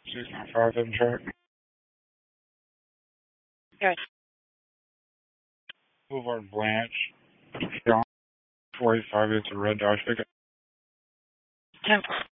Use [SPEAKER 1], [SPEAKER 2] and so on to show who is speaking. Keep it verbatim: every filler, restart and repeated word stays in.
[SPEAKER 1] six nine five seven track.
[SPEAKER 2] Yes.
[SPEAKER 1] Boulevard Blanche. John four eight five is a red Dodge pickup.
[SPEAKER 2] ten